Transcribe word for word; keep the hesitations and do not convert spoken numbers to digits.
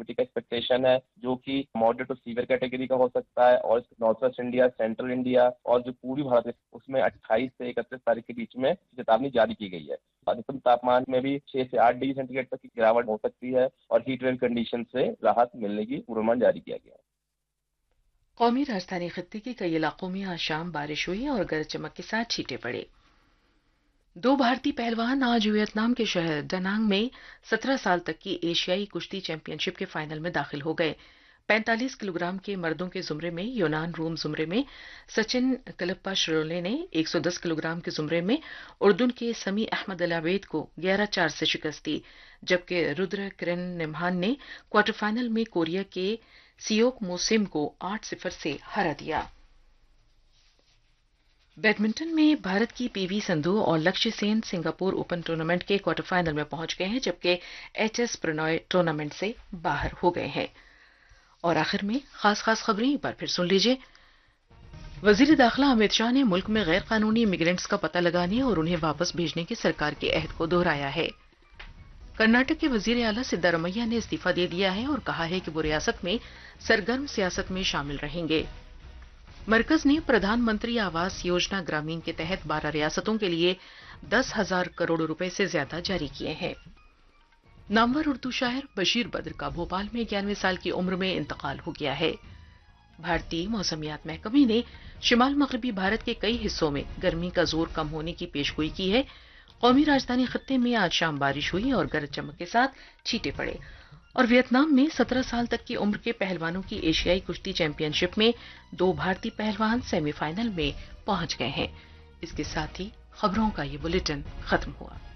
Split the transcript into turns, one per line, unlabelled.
Humidity का expectation है जो कि मॉडरेट टू सीवियर कैटेगरी का हो सकता है, और north west India, central India और जो पूर्वी भारत है उसमें अट्ठाईस से इकतीस तारीख के बीच में चेतावनी जारी की गई है। अधिकतम तापमान में भी छह से आठ डिग्री सेंटीग्रेड तक की गिरावट हो सकती है और हीट वेव कंडीशन से राहत मिलने की पूर्वानुमान जारी किया गया है।
कौमी राजधानी खत्ते के कई इलाकों में आज शाम बारिश हुई और गरज चमक के साथ छींटे पड़े। दो भारतीय पहलवान आज वियतनाम के शहर डनांग में सत्रह साल तक की एशियाई कुश्ती चैंपियनशिप के फाइनल में दाखिल हो गए। पैंतालीस किलोग्राम के मर्दों के जुमरे में यूनान रूम जुमरे में सचिन कलप्पा श्रोले ने एक सौ दस किलोग्राम के जुमरे में उर्दून के समी अहमद अल आवेद को ग्यारह चार से शिकस्त दी, जबकि रुद्र किरण निम्हान ने क्वार्टर फाइनल में कोरिया के सियोक मोसिम को आठ सिफर से हरा दिया। बैडमिंटन में भारत की पीवी संधू और लक्ष्य सेन सिंगापुर ओपन टूर्नामेंट के क्वार्टर फाइनल में पहुंच गए हैं, जबकि एचएस प्रणॉय टूर्नामेंट से बाहर हो गए हैं। और आखिर में खास खास खबरें एक बार फिर सुन लीजिए। वजीर दाखिला अमित शाह ने मुल्क में गैर कानूनी इमिग्रेंट्स का पता लगाने और उन्हें वापस भेजने की सरकार के अहद को दोहराया है। कर्नाटक के वजीर आला सिद्धारमैया ने इस्तीफा दे दिया है और कहा है कि वो रियासत में सरगर्म सियासत में शामिल रहेंगे। मरकज ने प्रधानमंत्री आवास योजना ग्रामीण के तहत बारह रियासतों के लिए दस हजार करोड़ रुपए से ज्यादा जारी किए हैं। नामवर उर्दू शायर बशीर बद्र का भोपाल में इक्यानवे साल की उम्र में इंतकाल हो गया है। भारतीय मौसमियात महकमे ने शिमाल मगरबी भारत के कई हिस्सों में गर्मी का जोर कम होने की पेशगोई की है। कौमी राजधानी खत्ते में आज शाम बारिश हुई और गरज चमक के साथ छींटे पड़े। और वियतनाम में सत्रह साल तक की उम्र के पहलवानों की एशियाई कुश्ती चैंपियनशिप में दो भारतीय पहलवान सेमीफाइनल में पहुंच गए हैं। इसके साथ ही खबरों का ये बुलेटिन खत्म हुआ।